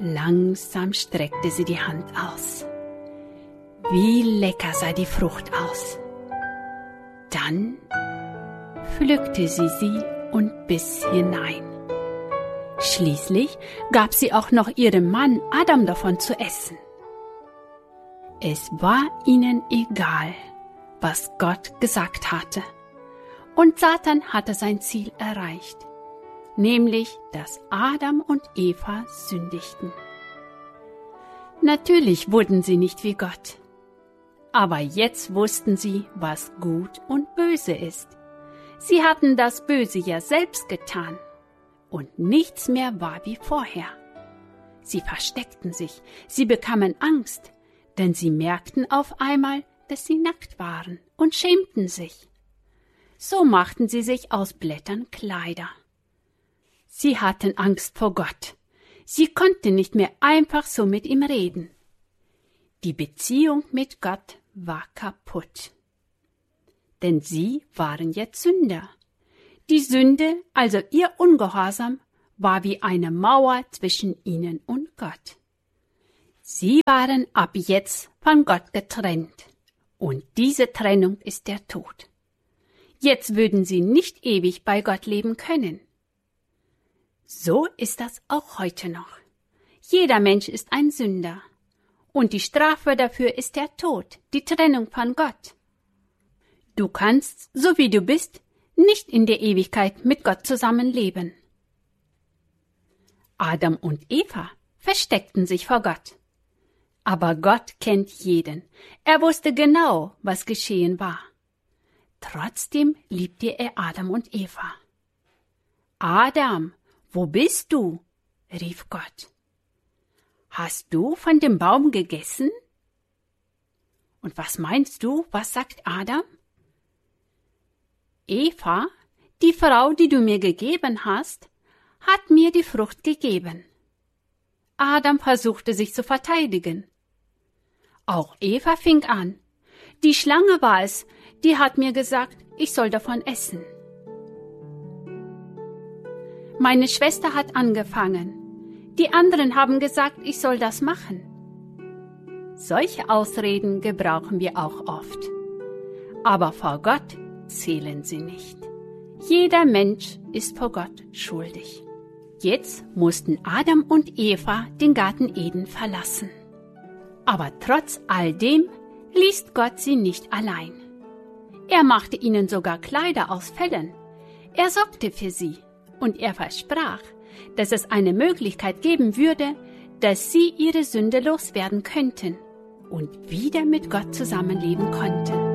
Langsam streckte sie die Hand aus. Wie lecker sah die Frucht aus. Dann pflückte sie und biss hinein. Schließlich gab sie auch noch ihrem Mann Adam davon zu essen. Es war ihnen egal, was Gott gesagt hatte. Und Satan hatte sein Ziel erreicht, nämlich, dass Adam und Eva sündigten. Natürlich wurden sie nicht wie Gott. Aber jetzt wussten sie, was gut und böse ist. Sie hatten das Böse ja selbst getan. Und nichts mehr war wie vorher. Sie versteckten sich, sie bekamen Angst, denn sie merkten auf einmal, dass sie nackt waren und schämten sich. So machten sie sich aus Blättern Kleider. Sie hatten Angst vor Gott. Sie konnten nicht mehr einfach so mit ihm reden. Die Beziehung mit Gott war kaputt. Denn sie waren jetzt Sünder. Die Sünde, also ihr Ungehorsam, war wie eine Mauer zwischen ihnen und Gott. Sie waren ab jetzt von Gott getrennt. Und diese Trennung ist der Tod. Jetzt würden sie nicht ewig bei Gott leben können. So ist das auch heute noch. Jeder Mensch ist ein Sünder. Und die Strafe dafür ist der Tod, die Trennung von Gott. Du kannst, so wie du bist, nicht in der Ewigkeit mit Gott zusammenleben. Adam und Eva versteckten sich vor Gott. Aber Gott kennt jeden. Er wusste genau, was geschehen war. Trotzdem liebte er Adam und Eva. Adam, wo bist du? Rief Gott. Hast du von dem Baum gegessen? Und was meinst du, was sagt Adam? Eva, die Frau, die du mir gegeben hast, hat mir die Frucht gegeben. Adam versuchte sich zu verteidigen. Auch Eva fing an. Die Schlange war es, die hat mir gesagt, ich soll davon essen. Meine Schwester hat angefangen. Die anderen haben gesagt, ich soll das machen. Solche Ausreden gebrauchen wir auch oft. Aber vor Gott zählen sie nicht. Jeder Mensch ist vor Gott schuldig. Jetzt mussten Adam und Eva den Garten Eden verlassen. Aber trotz all dem ließ Gott sie nicht allein. Er machte ihnen sogar Kleider aus Fellen. Er sorgte für sie und er versprach, dass es eine Möglichkeit geben würde, dass sie ihre Sünde loswerden könnten und wieder mit Gott zusammenleben konnten.